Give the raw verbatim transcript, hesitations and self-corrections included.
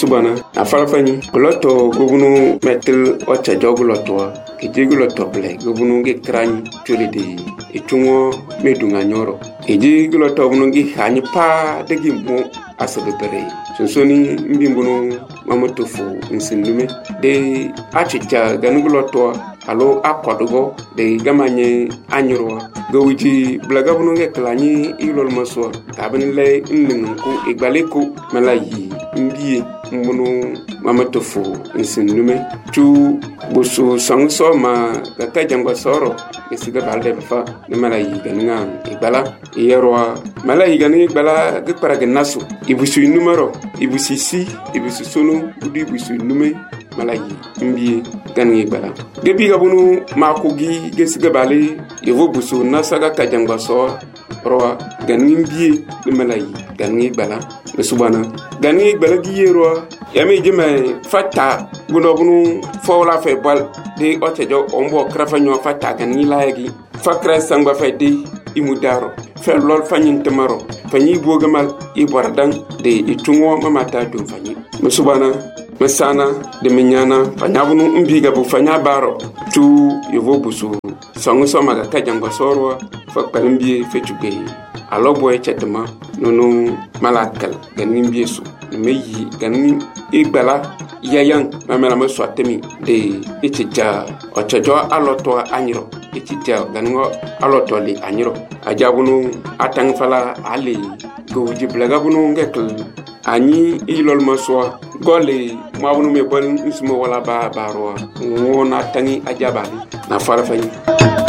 subana afala fani loto gubunu metel ocha jogu loto ke jegu loto ble gubunu ge krani tuli de itungo medunga nyoro ke jegu loto bunu ge hani pa de gimbo asabe pere sonsoni mbimbuno mamotofu nsindume de achicha ganugo loto alo akodugo de gamanye anyro gowiji blaga bunu ge klani ilol maso kabin le nningu igbaleko malayi mbiye mbunu mamatofu nsindume tu busu sangso ma kaka jangwa soro esiga balde fa ne malayi ganinga igbala yerwa malayi ganinga igbala ge paraga nasu ibusu numero ibusu si ibusu sunu udi ibusu nume malayi mbiye ganinga igbala gebi gabunu makugi gesiga bale yevo busu nasaga kajangwa soro roa ganinga mbiye ne malayi ganinga igbala subana ganinga igbala gi yerwa yami jime fata guno bunu fawla fe bal de otejo ombo krafa nyo fata kan ni laegi fakra sangba fe de imudaro fe lol fanyin temaro fanyi bogamal ibordan de itungo mamata dum fanyi musubana mesana de minyana fanyabunu mbiga bu fanya baro tu yovo busu songu somaga kajangba sorwa fakpalimbi fe tuge alobo e chetema nono malakal ganin biesu meyi ganin igbala yayan mamela mo swatemi de itija ochojo aloto anyiro itija ganingo aloto li anyiro ajabunu atang fala ali goji blaga bunu ngekl ani ilol maswa gole mabunu me bon ismo wala ba barwa wona tangi ajabali na fara fayi